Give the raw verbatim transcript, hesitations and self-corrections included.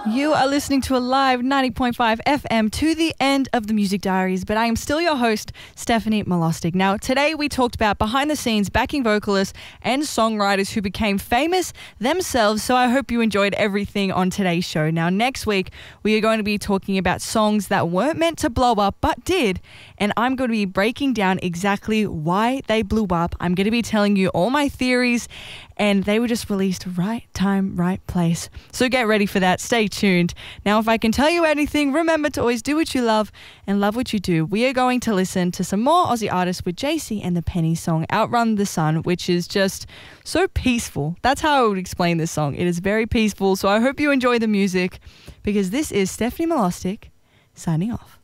You are listening to a live ninety point five F M to the end of the Music Diaries, but I am still your host, Stephanie Milostic. Now, today we talked about behind the scenes backing vocalists and songwriters who became famous themselves, so I hope you enjoyed everything on today's show. Now, next week, we are going to be talking about songs that weren't meant to blow up, but did, and I'm going to be breaking down exactly why they blew up. I'm going to be telling you all my theories, and they were just released right time, right place. So get ready for that. Stay tuned. Now, if I can tell you anything, remember to always do what you love and love what you do. We are going to listen to some more Aussie artists with J C and the Penny song Outrun the Sun, which is just so peaceful. That's how I would explain this song. It is very peaceful. So I hope you enjoy the music, because this is Stephanie Milostic signing off.